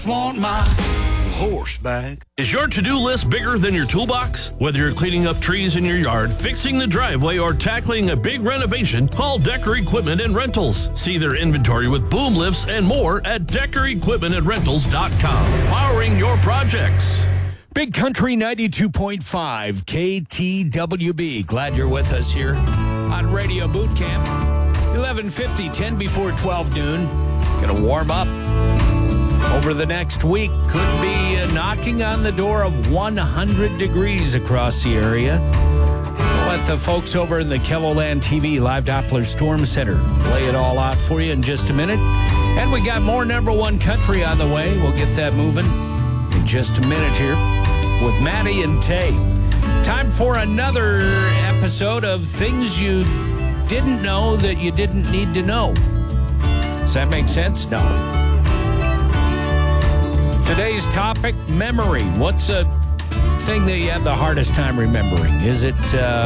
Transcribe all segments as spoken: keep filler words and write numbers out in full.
just want my horse back. Is your to-do list bigger than your toolbox? Whether you're cleaning up trees in your yard, fixing the driveway, or tackling a big renovation, call Decker Equipment and Rentals. See their inventory with boom lifts and more at decker equipment and rentals dot com. Powering your projects. Big Country ninety-two point five K T W B. Glad you're with us here on Radio Boot Camp. eleven fifty, ten before twelve noon. Gonna warm up over the next week. Could be uh, knocking on the door of one hundred degrees across the area. We'll let the folks over in the KELOLAND T V Live Doppler Storm Center lay it all out for you in just a minute. And we got more number one country on the way. We'll get that moving in just a minute here with Maddie and Tay. Time for another episode of Things You Didn't Know That You Didn't Need to Know. Does that make sense? No. Today's topic, memory. What's a thing that you have the hardest time remembering? Is it uh,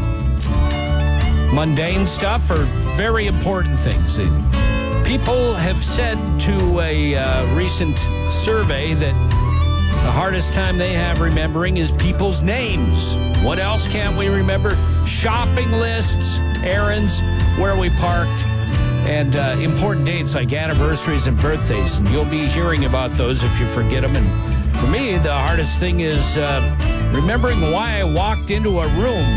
mundane stuff or very important things? People have said to a uh, recent survey that the hardest time they have remembering is people's names. What else can't we remember? Shopping lists, errands, where we parked, and uh, important dates like anniversaries and birthdays. And you'll be hearing about those if you forget them. And for me, the hardest thing is uh, remembering why I walked into a room.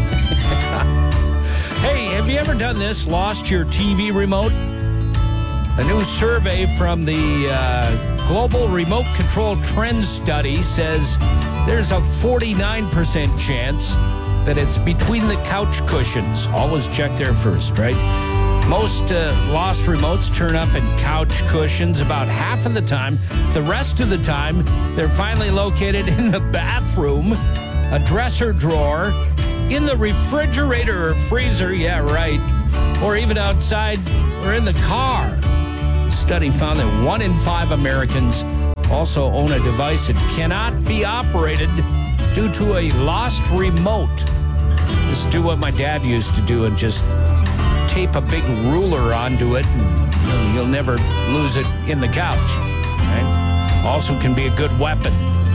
Hey, have you ever done this? Lost your T V remote? A new survey from the uh, Global Remote Control Trends Study says there's a forty-nine percent chance that it's between the couch cushions. Always check there first, right? Most uh, lost remotes turn up in couch cushions about half of the time. The rest of the time, they're finally located in the bathroom, a dresser drawer, in the refrigerator or freezer, yeah, right, or even outside or in the car. The study found that one in five Americans also own a device that cannot be operated due to a lost remote. Just do what my dad used to do and just tape a big ruler onto it, and you'll never lose it in the couch. Right? Also can be a good weapon.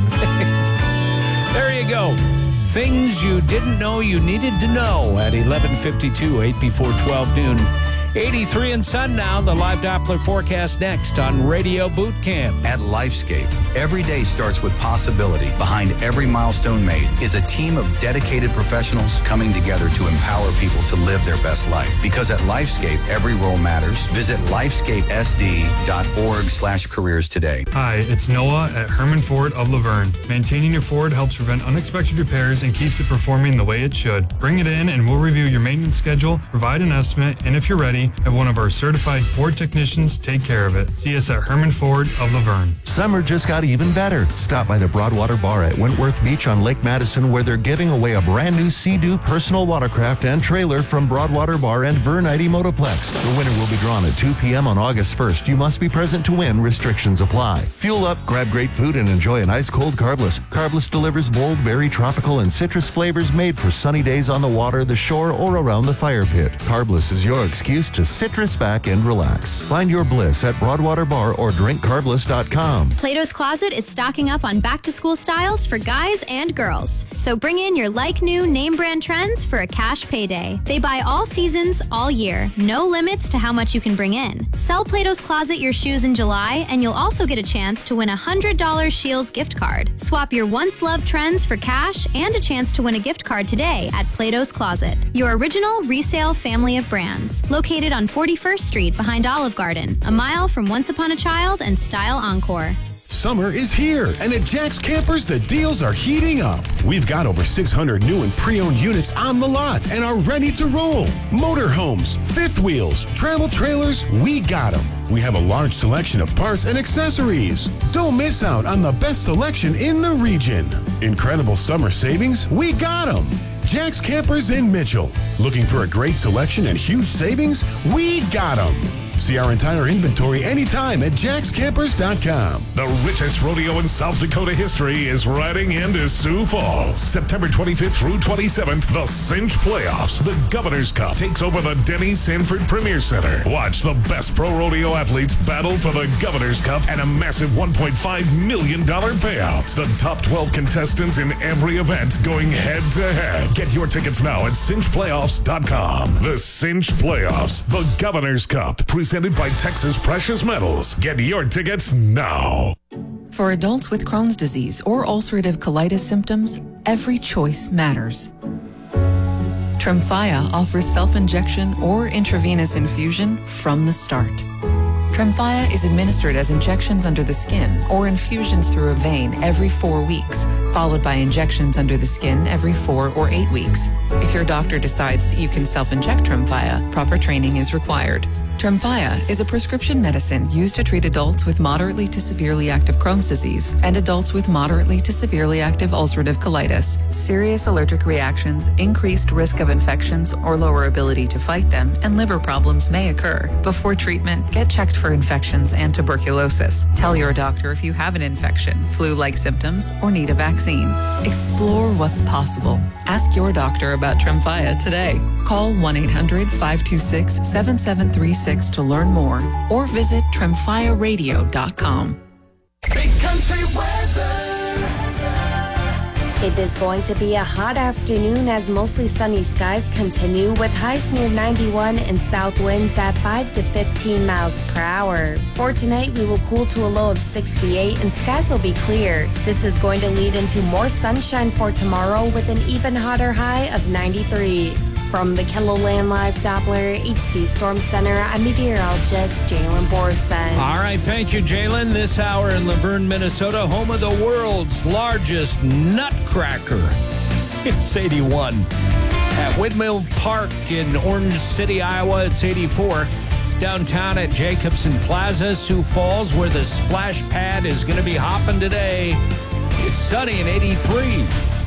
There you go. Things you didn't know you needed to know at eleven fifty-two, eight before twelve noon. eighty-three and sun now. The Live Doppler forecast next on Radio Boot Camp. At Lifescape, every day starts with possibility. Behind every milestone made is a team of dedicated professionals coming together to empower people to live their best life. Because at Lifescape, every role matters. Visit lifescape s d dot org slash careers today. Hi, it's Noah at Herman Ford of Laverne. Maintaining your Ford helps prevent unexpected repairs and keeps it performing the way it should. Bring it in and we'll review your maintenance schedule, provide an estimate, and if you're ready, have one of our certified Ford technicians take care of it. See us at Herman Ford of Laverne. Summer just got even better. Stop by the Broadwater Bar at Wentworth Beach on Lake Madison, where they're giving away a brand new Sea-Doo personal watercraft and trailer from Broadwater Bar and Vernite Motoplex. The winner will be drawn at two p.m. on August first. You must be present to win. Restrictions apply. Fuel up, grab great food, and enjoy an ice-cold Carbless. Carbless delivers bold, berry, tropical, and citrus flavors made for sunny days on the water, the shore, or around the fire pit. Carbless is your excuse to citrus back and relax. Find your bliss at Broadwater Bar or drink carbless dot com. Plato's Closet is stocking up on back-to-school styles for guys and girls. So bring in your like-new name-brand trends for a cash payday. They buy all seasons, all year. No limits to how much you can bring in. Sell Plato's Closet your shoes in July, and you'll also get a chance to win a one hundred dollars Scheels gift card. Swap your once-loved trends for cash and a chance to win a gift card today at Plato's Closet, your original resale family of brands. Located on forty-first Street behind Olive Garden, a mile from Once Upon a Child and Style Encore. Summer is here, and at Jack's Campers, the deals are heating up. We've got over six hundred new and pre-owned units on the lot and are ready to roll. Motorhomes, fifth wheels, travel trailers, we got them. We have a large selection of parts and accessories. Don't miss out on the best selection in the region. Incredible summer savings, we got them. Jack's Campers in Mitchell. Looking for a great selection and huge savings? We got them. See our entire inventory anytime at jacks campers dot com. The richest rodeo in South Dakota history is riding into Sioux Falls. September twenty-fifth through twenty-seventh, the Cinch Playoffs. The Governor's Cup takes over the Denny Sanford Premier Center. Watch the best pro rodeo athletes battle for the Governor's Cup and a massive one point five million dollars payout. The top twelve contestants in every event going head to head. Get your tickets now at cinch playoffs dot com. The Cinch Playoffs, the Governor's Cup, presented by Texas Precious Metals. Get your tickets now. For adults with Crohn's disease or ulcerative colitis symptoms, every choice matters. Tremfya offers self-injection or intravenous infusion from the start. Tremfya is administered as injections under the skin or infusions through a vein every four weeks, followed by injections under the skin every four or eight weeks. If your doctor decides that you can self-inject Tremfya, proper training is required. Tremfya is a prescription medicine used to treat adults with moderately to severely active Crohn's disease and adults with moderately to severely active ulcerative colitis. Serious allergic reactions, increased risk of infections or lower ability to fight them, and liver problems may occur. Before treatment, get checked for infections and tuberculosis. Tell your doctor if you have an infection, flu-like symptoms, or need a vaccine. Explore what's possible. Ask your doctor about Tremfya today. Call one eight hundred, five two six, seven seven three six to learn more, or visit tremfya radio dot com. Big country weather. It is going to be a hot afternoon as mostly sunny skies continue with highs near ninety-one and south winds at five to fifteen miles per hour. For tonight, we will cool to a low of sixty-eight and skies will be clear. This is going to lead into more sunshine for tomorrow with an even hotter high of ninety-three. From the KELOLAND Live Doppler H D Storm Center, I'm meteorologist Jalen Borson. All right, thank you, Jalen. This hour in Laverne, Minnesota, home of the world's largest nutcracker. It's eighty-one. At Windmill Park in Orange City, Iowa, it's eighty-four. Downtown at Jacobson Plaza, Sioux Falls, where the splash pad is going to be hopping today, it's sunny and eighty-three.